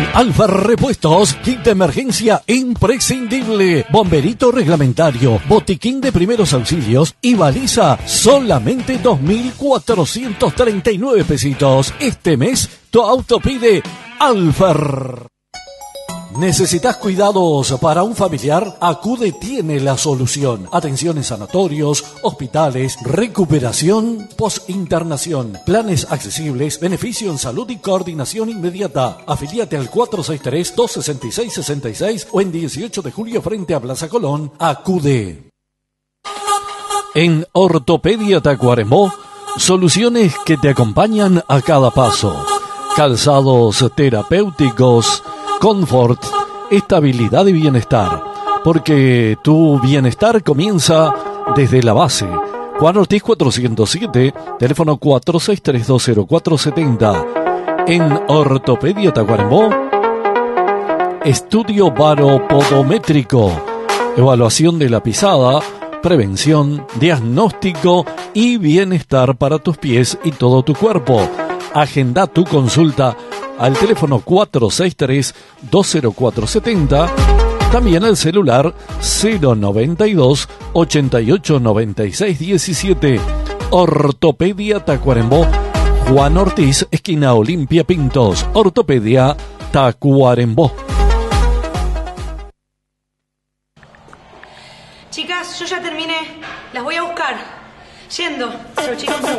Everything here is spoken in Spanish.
En Alfa Repuestos, kit de emergencia imprescindible, bomberito reglamentario, botiquín de primeros auxilios y baliza, solamente 2.439 pesitos. Este mes, tu auto pide Alfa. ¿Necesitas cuidados para un familiar? Acude tiene la solución. Atención en sanatorios, hospitales, recuperación, post-internación, planes accesibles, beneficio en salud y coordinación inmediata. Afilíate al 463-266-66 o en 18 de julio frente a Plaza Colón. Acude. En Ortopedia Tacuarembó, soluciones que te acompañan a cada paso. Calzados terapéuticos, confort, estabilidad y bienestar, porque tu bienestar comienza desde la base. Juan Ortiz 407, teléfono 463-20470. En Ortopedia Tacuarembó, estudio baropodométrico, evaluación de la pisada, prevención, diagnóstico y bienestar para tus pies y todo tu cuerpo. Agenda tu consulta al teléfono 463-20470, también al celular 092 88 96 17. Ortopedia Tacuarembó, Juan Ortiz, esquina Olimpia Pintos. Ortopedia Tacuarembó. Chicas, yo ya terminé. Las voy a buscar. Yendo. Pero chicos,